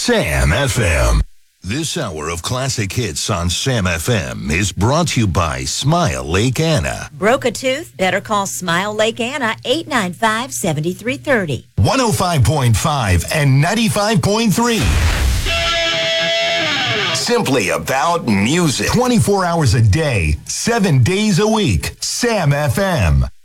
Sam FM. This hour of classic hits on Sam FM is brought to you by Smile Lake Anna. Broke a tooth? Better call Smile Lake Anna, 895-7330. 105.5 and 95.3. Simply about music. 24 hours a day, 7 days a week. Sam FM.